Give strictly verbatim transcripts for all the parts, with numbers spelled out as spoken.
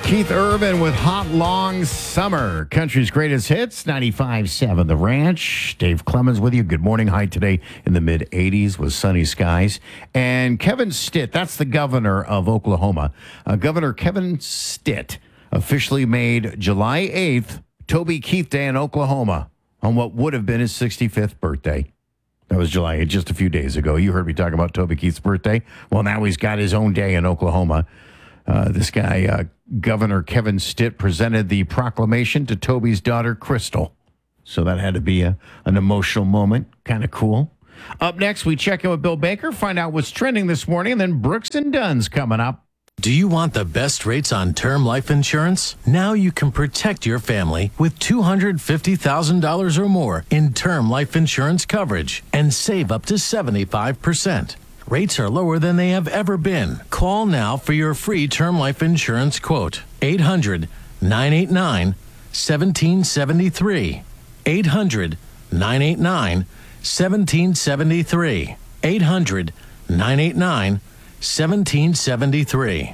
Keith Urban with Hot Long Summer. Country's greatest hits, ninety-five seven The Ranch. Dave Clemens with you. Good morning. High today in the mid eighties with sunny skies. And Kevin Stitt, that's the governor of Oklahoma. Uh, Governor Kevin Stitt officially made July eighth Toby Keith Day in Oklahoma on what would have been his sixty-fifth birthday. That was July eighth, just a few days ago. You heard me talking about Toby Keith's birthday. Well, now he's got his own day in Oklahoma. Uh, this guy, uh, Governor Kevin Stitt, presented the proclamation to Toby's daughter, Crystal. So that had to be a, an emotional moment. Kind of cool. Up next, we check in with Bill Baker, find out what's trending this morning, and then Brooks and Dunn's coming up. Do you want the best rates on term life insurance? Now you can protect your family with two hundred fifty thousand dollars or more in term life insurance coverage and save up to seventy-five percent. Rates are lower than they have ever been. Call now for your free term life insurance quote. eight hundred, nine eight nine, one seven seven three. eight hundred, nine eight nine, one seven seven three. eight hundred, nine eight nine, one seven seven three.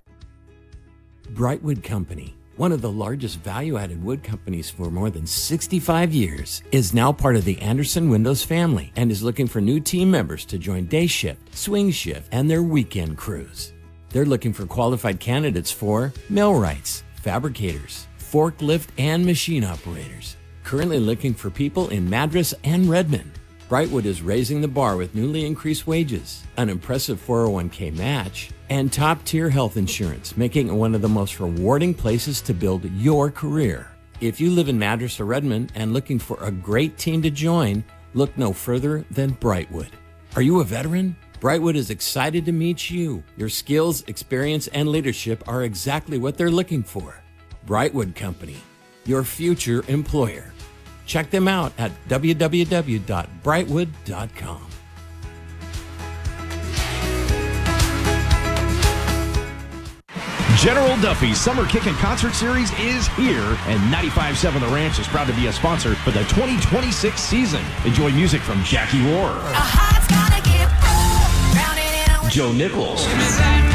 Brightwood Company, one of the largest value-added wood companies for more than sixty-five years, is now part of the Anderson Windows family and is looking for new team members to join day shift, swing shift, and their weekend crews. They're looking for qualified candidates for millwrights, fabricators, forklift, and machine operators. Currently looking for people in Madras and Redmond. Brightwood is raising the bar with newly increased wages, an impressive four oh one k match, and top-tier health insurance, making it one of the most rewarding places to build your career. If you live in Madras or Redmond and looking for a great team to join, look no further than Brightwood. Are you a veteran? Brightwood is excited to meet you. Your skills, experience, and leadership are exactly what they're looking for. Brightwood Company, your future employer. Check them out at w w w dot brightwood dot com. General Duffy's Summer Kickin' Concert Series is here, and ninety-five seven The Ranch is proud to be a sponsor for the twenty twenty-six season. Enjoy music from Jackie Rohr, Joe Nichols,